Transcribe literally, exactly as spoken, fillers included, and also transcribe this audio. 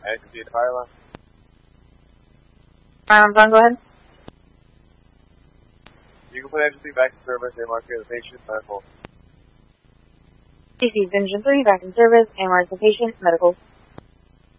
I can see the fire alarm. Um, John, go ahead. You can put agency back in service and mark the patient medical. C C Engine three, back in service, and mark the patient medical.